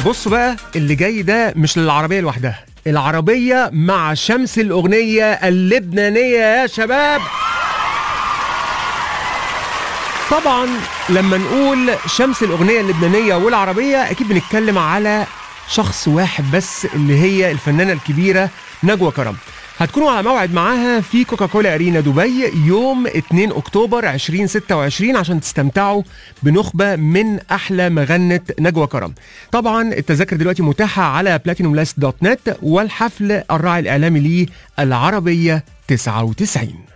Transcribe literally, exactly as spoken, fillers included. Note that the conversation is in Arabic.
بصوا بقى اللي جاي ده مش للعربية لوحدها، العربية مع شمس الأغنية اللبنانية يا شباب. طبعا لما نقول شمس الأغنية اللبنانية والعربية أكيد بنتكلم على شخص واحد بس، اللي هي الفنانة الكبيرة نجوى كرم. هتكونوا على موعد معاها في كوكاكولا أرينا دبي يوم اتنين أكتوبر ألفين وستة وعشرين عشان تستمتعوا بنخبة من أحلى مغنة نجوى كرم. طبعا التذاكر دلوقتي متاحة على بلاتينوم لاست دوت نت، والحفل الراعي الإعلامي ليه العربية تسعة وتسعين.